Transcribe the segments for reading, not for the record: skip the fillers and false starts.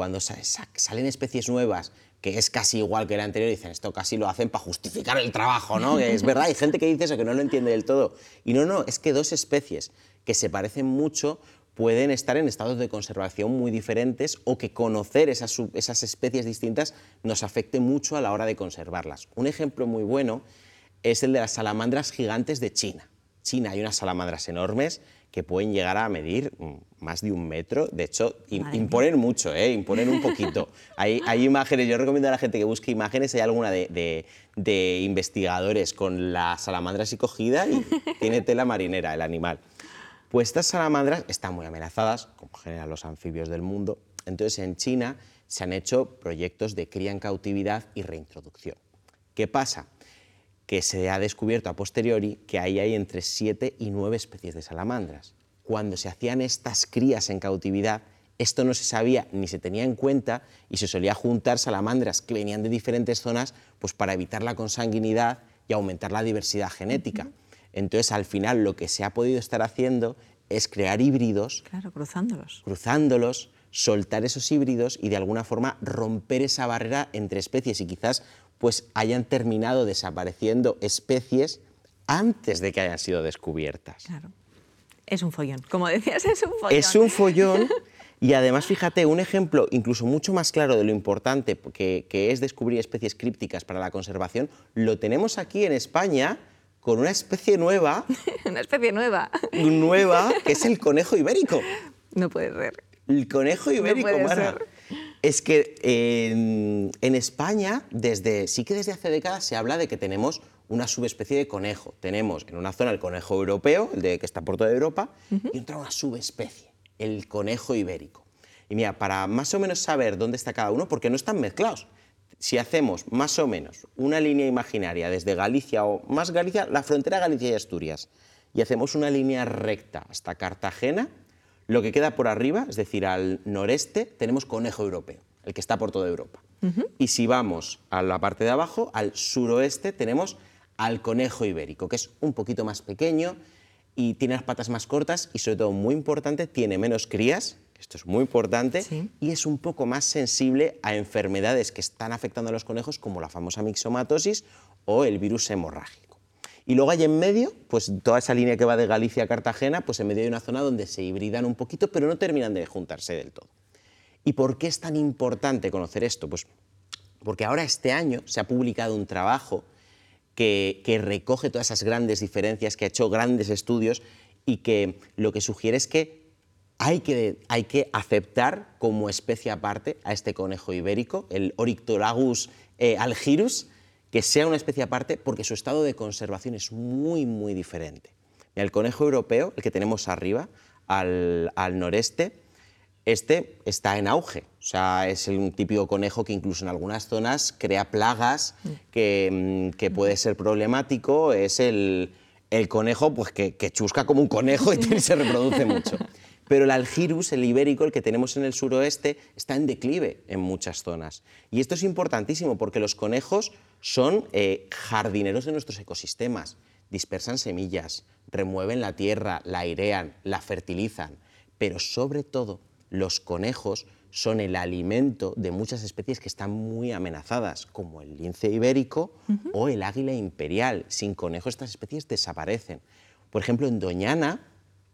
cuando salen especies nuevas, que es casi igual que la anterior, dicen, esto casi lo hacen para justificar el trabajo, ¿no? Que es verdad, hay gente que dice eso, que no lo entiende del todo. Y no, es que dos especies que se parecen mucho pueden estar en estados de conservación muy diferentes o que conocer esas especies distintas nos afecte mucho a la hora de conservarlas. Un ejemplo muy bueno es el de las salamandras gigantes de China. China hay unas salamandras enormes que pueden llegar a medir más de 1 metro. De hecho, imponen mucho, imponen un poquito. Hay imágenes, yo recomiendo a la gente que busque imágenes, hay alguna de investigadores con la salamandra así cogida y tiene tela marinera el animal. Pues estas salamandras están muy amenazadas, como en general los anfibios del mundo. Entonces, en China se han hecho proyectos de cría en cautividad y reintroducción. ¿Qué pasa? Que se ha descubierto a posteriori que ahí hay entre 7 y 9 especies de salamandras. Cuando se hacían estas crías en cautividad, esto no se sabía ni se tenía en cuenta y se solía juntar salamandras que venían de diferentes zonas pues para evitar la consanguinidad y aumentar la diversidad genética. Entonces, al final, lo que se ha podido estar haciendo es crear híbridos. Claro, cruzándolos. Cruzándolos, soltar esos híbridos y de alguna forma romper esa barrera entre especies y quizás pues hayan terminado desapareciendo especies antes de que hayan sido descubiertas. Claro. Es un follón. Como decías, es un follón. Es un follón y además, fíjate, un ejemplo incluso mucho más claro de lo importante que es descubrir especies crípticas para la conservación, lo tenemos aquí en España con una especie nueva. Una especie nueva. Nueva, que es el conejo ibérico. No puede ser. El conejo ibérico, no puede Mara. ser. Es que en España, sí que desde hace décadas se habla de que tenemos una subespecie de conejo. Tenemos en una zona el conejo europeo, el que está por toda Europa, y otra una subespecie, el conejo ibérico. Y mira, para más o menos saber dónde está cada uno, porque no están mezclados, si hacemos más o menos una línea imaginaria desde Galicia o más Galicia, la frontera Galicia y Asturias, y hacemos una línea recta hasta Cartagena, lo que queda por arriba, es decir, al noreste, tenemos conejo europeo, el que está por toda Europa. Y si vamos a la parte de abajo, al suroeste, tenemos al conejo ibérico, que es un poquito más pequeño y tiene las patas más cortas y, sobre todo, muy importante, tiene menos crías, esto es muy importante, sí, y es un poco más sensible a enfermedades que están afectando a los conejos, como la famosa mixomatosis o el virus hemorrágico. Y luego hay en medio, pues toda esa línea que va de Galicia a Cartagena, pues en medio hay una zona donde se hibridan un poquito, pero no terminan de juntarse del todo. ¿Y por qué es tan importante conocer esto? Pues porque ahora este año se ha publicado un trabajo que recoge todas esas grandes diferencias, que ha hecho grandes estudios y que lo que sugiere es que hay que aceptar como especie aparte a este conejo ibérico, el Oryctolagus algirus, que sea una especie aparte porque su estado de conservación es muy, muy diferente. El conejo europeo, el que tenemos arriba, al noreste, este está en auge. O sea, es un típico conejo que incluso en algunas zonas crea plagas, que puede ser problemático. Es el conejo pues, que chusca como un conejo y se reproduce mucho. Pero el algirus, el ibérico, el que tenemos en el suroeste, está en declive en muchas zonas. Y esto es importantísimo porque los conejos son jardineros de nuestros ecosistemas. Dispersan semillas, remueven la tierra, la airean, la fertilizan. Pero sobre todo, los conejos son el alimento de muchas especies que están muy amenazadas, como el lince ibérico o el águila imperial. Sin conejos estas especies desaparecen. Por ejemplo, en Doñana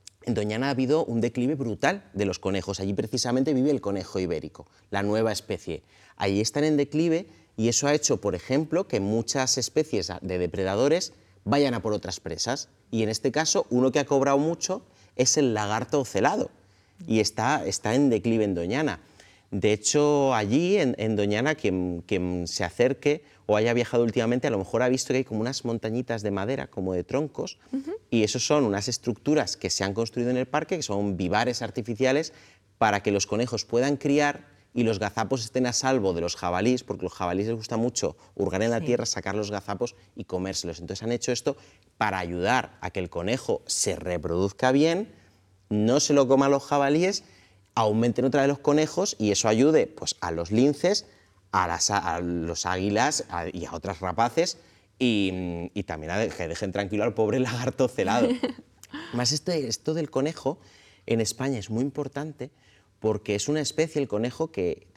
ha habido un declive brutal de los conejos. Allí precisamente vive el conejo ibérico, la nueva especie. Allí están en declive y eso ha hecho, por ejemplo, que muchas especies de depredadores vayan a por otras presas. Y en este caso, uno que ha cobrado mucho es el lagarto ocelado y está en declive en Doñana. De hecho, allí en Doñana, quien se acerque o haya viajado últimamente, a lo mejor ha visto que hay como unas montañitas de madera, como de troncos, y esos son unas estructuras que se han construido en el parque, que son vivares artificiales, para que los conejos puedan criar y los gazapos estén a salvo de los jabalíes, porque a los jabalíes les gusta mucho hurgar en la tierra, sacar los gazapos y comérselos. Entonces han hecho esto para ayudar a que el conejo se reproduzca bien, no se lo coman los jabalíes, aumenten otra vez los conejos y eso ayude pues, a los linces, a los águilas y a otras rapaces y también a que dejen tranquilo al pobre lagarto ocelado. Además, esto del conejo en España es muy importante porque es una especie, el conejo, que